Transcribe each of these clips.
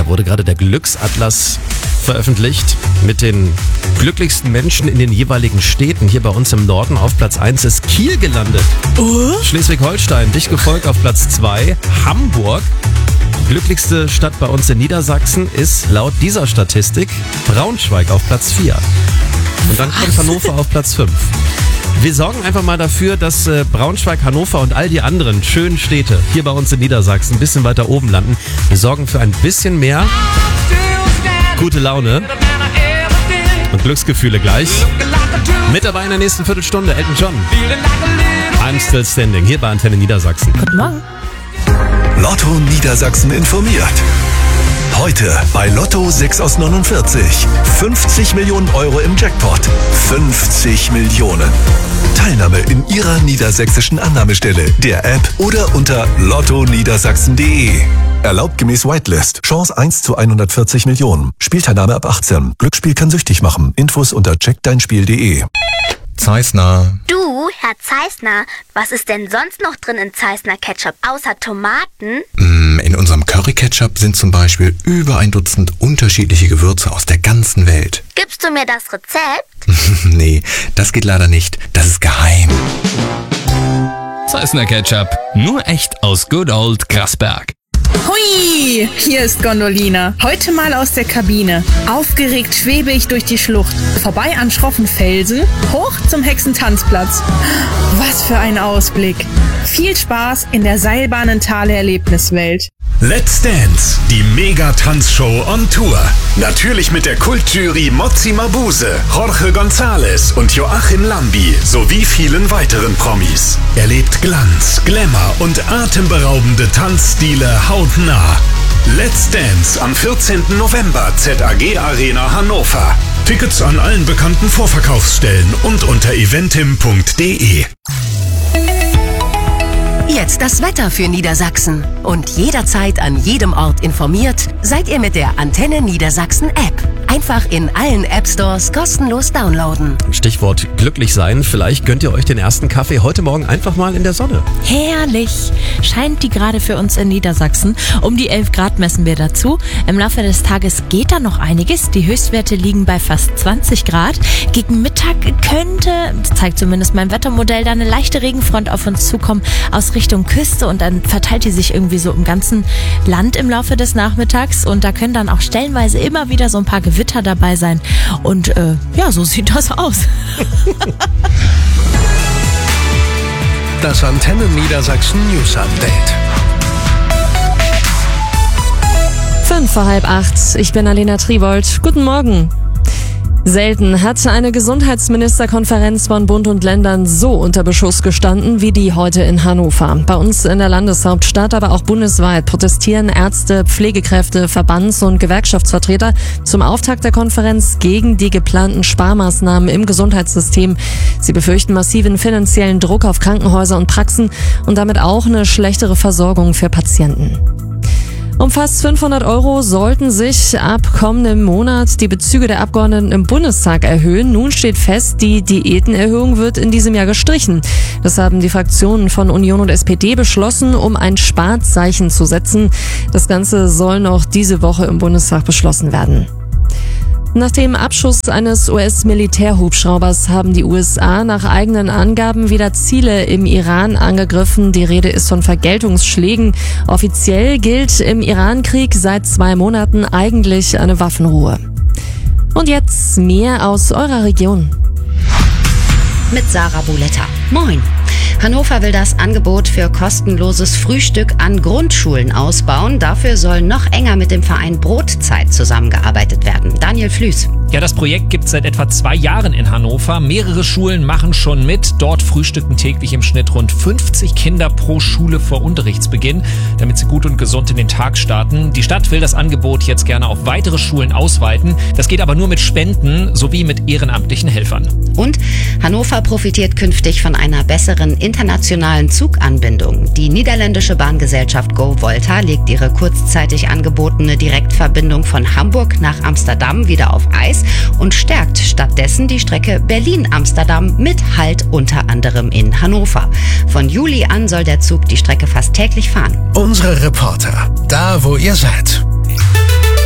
Da wurde gerade der Glücksatlas veröffentlicht mit den glücklichsten Menschen in den jeweiligen Städten. Hier bei uns im Norden auf Platz 1 ist Kiel gelandet. Schleswig-Holstein, dicht gefolgt auf Platz 2 Hamburg. Glücklichste Stadt bei uns in Niedersachsen ist laut dieser Statistik Braunschweig auf Platz 4. Und dann kommt Hannover auf Platz 5. Wir sorgen einfach mal dafür, dass Braunschweig, Hannover und all die anderen schönen Städte hier bei uns in Niedersachsen ein bisschen weiter oben landen. Wir sorgen für ein bisschen mehr gute Laune und Glücksgefühle gleich. Mit dabei in der nächsten Viertelstunde Elton John. I'm Still Standing, hier bei Antenne Niedersachsen. Guten Morgen. Lotto Niedersachsen informiert. Heute bei Lotto 6 aus 49. 50 Millionen Euro im Jackpot. 50 Millionen. Teilnahme in Ihrer niedersächsischen Annahmestelle, der App oder unter lottoniedersachsen.de. Erlaubt gemäß Whitelist. Chance 1 zu 140 Millionen. Spielteilnahme ab 18. Glücksspiel kann süchtig machen. Infos unter checkdeinspiel.de. Zeissner. Du, Herr Zeissner, was ist denn sonst noch drin in Zeissner Ketchup, außer Tomaten? In unserem Curry-Ketchup sind zum Beispiel über 1 Dutzend unterschiedliche Gewürze aus der ganzen Welt. Gibst du mir das Rezept? Nee, das geht leider nicht. Das ist geheim. Zeissner Ketchup, nur echt aus Good Old Grasberg. Hui, hier ist Gondolina. Heute mal aus der Kabine. Aufgeregt schwebe ich durch die Schlucht. Vorbei an schroffen Felsen, hoch zum Hexentanzplatz. Was für ein Ausblick. Viel Spaß in der Seilbahnentale-Erlebniswelt. Let's Dance, die Mega-Tanzshow on Tour. Natürlich mit der Kultjury Mozzi Mabuse, Jorge González und Joachim Lambi sowie vielen weiteren Promis. Erlebt Glanz, Glamour und atemberaubende Tanzstile hautnah. Let's Dance am 14. November, ZAG Arena Hannover. Tickets an allen bekannten Vorverkaufsstellen und unter eventim.de. Jetzt das Wetter für Niedersachsen. Und jederzeit an jedem Ort informiert, seid ihr mit der Antenne Niedersachsen App. Einfach in allen App-Stores kostenlos downloaden. Stichwort glücklich sein. Vielleicht gönnt ihr euch den ersten Kaffee heute Morgen einfach mal in der Sonne. Herrlich. Scheint die gerade für uns in Niedersachsen. Um die 11 Grad messen wir dazu. Im Laufe des Tages geht da noch einiges. Die Höchstwerte liegen bei fast 20 Grad. Gegen Mittag könnte, zeigt zumindest mein Wettermodell, da eine leichte Regenfront auf uns zukommen aus Richtung Küste. Und dann verteilt die sich irgendwie so im ganzen Land im Laufe des Nachmittags. Und da können dann auch stellenweise immer wieder so ein paar Gewitter dabei sein. Und ja, so sieht das aus. Das Antenne Niedersachsen News Update. 7:55. Ich bin Alena Tribold. Guten Morgen. Selten hat eine Gesundheitsministerkonferenz von Bund und Ländern so unter Beschuss gestanden wie die heute in Hannover. Bei uns in der Landeshauptstadt, aber auch bundesweit protestieren Ärzte, Pflegekräfte, Verbands- und Gewerkschaftsvertreter zum Auftakt der Konferenz gegen die geplanten Sparmaßnahmen im Gesundheitssystem. Sie befürchten massiven finanziellen Druck auf Krankenhäuser und Praxen und damit auch eine schlechtere Versorgung für Patienten. Um fast 500 € sollten sich ab kommendem Monat die Bezüge der Abgeordneten im Bundestag erhöhen. Nun steht fest, die Diätenerhöhung wird in diesem Jahr gestrichen. Das haben die Fraktionen von Union und SPD beschlossen, um ein Sparzeichen zu setzen. Das Ganze soll noch diese Woche im Bundestag beschlossen werden. Nach dem Abschuss eines US-Militärhubschraubers haben die USA nach eigenen Angaben wieder Ziele im Iran angegriffen. Die Rede ist von Vergeltungsschlägen. Offiziell gilt im Iran-Krieg seit 2 Monaten eigentlich eine Waffenruhe. Und jetzt mehr aus eurer Region. Mit Sarah Buletta. Moin. Hannover will das Angebot für kostenloses Frühstück an Grundschulen ausbauen. Dafür soll noch enger mit dem Verein Brotzeit zusammengearbeitet werden. Daniel Flüß. Ja, das Projekt gibt es seit etwa 2 Jahren in Hannover. Mehrere Schulen machen schon mit. Dort frühstücken täglich im Schnitt rund 50 Kinder pro Schule vor Unterrichtsbeginn, damit sie gut und gesund in den Tag starten. Die Stadt will das Angebot jetzt gerne auf weitere Schulen ausweiten. Das geht aber nur mit Spenden sowie mit ehrenamtlichen Helfern. Und Hannover profitiert künftig von einer besseren internationalen Zuganbindung. Die niederländische Bahngesellschaft Go Volta legt ihre kurzzeitig angebotene Direktverbindung von Hamburg nach Amsterdam wieder auf Eis und stärkt stattdessen die Strecke Berlin-Amsterdam mit Halt unter anderem in Hannover. Von Juli an soll der Zug die Strecke fast täglich fahren. Unsere Reporter, da wo ihr seid.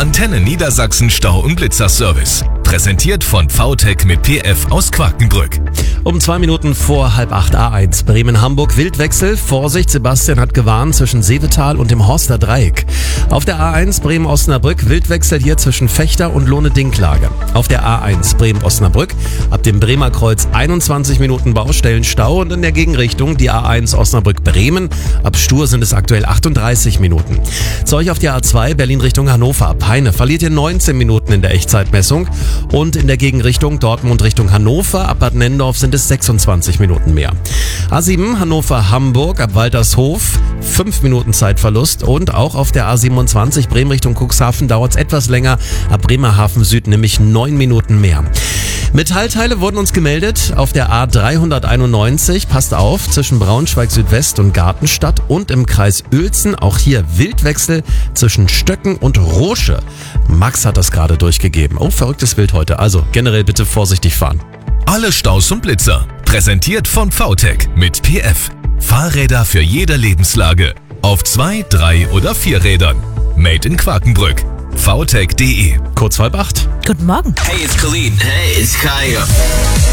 Antenne Niedersachsen Stau- und Blitzerservice. Präsentiert von VTech mit PF aus Quakenbrück. Um 2 Minuten vor 7:30 A1 Bremen-Hamburg Wildwechsel. Vorsicht, Sebastian hat gewarnt zwischen Seevetal und dem Horster Dreieck. Auf der A1 Bremen-Osnabrück Wildwechsel hier zwischen Fechter und Lohne-Dinklage. Auf der A1 Bremen-Osnabrück ab dem Bremer Kreuz 21 Minuten Baustellenstau und in der Gegenrichtung die A1 Osnabrück-Bremen. Ab Stur sind es aktuell 38 Minuten. Zu euch auf die A2 Berlin Richtung Hannover. Ab Peine verliert ihr 19 Minuten in der Echtzeitmessung. Und in der Gegenrichtung Dortmund Richtung Hannover, ab Bad Nendorf sind es 26 Minuten mehr. A7 Hannover-Hamburg, ab Waltershof 5 Minuten Zeitverlust. Und auch auf der A27 Bremen Richtung Cuxhaven dauert es etwas länger, ab Bremerhaven Süd nämlich 9 Minuten mehr. Metallteile wurden uns gemeldet auf der A391, passt auf, zwischen Braunschweig Südwest und Gartenstadt und im Kreis Uelzen, auch hier Wildwechsel zwischen Stöcken und Rosche. Max hat das gerade durchgegeben. Oh, verrücktes Wild heute, also generell bitte vorsichtig fahren. Alle Staus und Blitzer. Präsentiert von VTech mit PF. Fahrräder für jede Lebenslage. Auf 2, 3 oder 4 Rädern. Made in Quakenbrück. VTech.de. Kurz 7:30. Guten Morgen. Hey, it's Khalid. Hey, it's Kaya.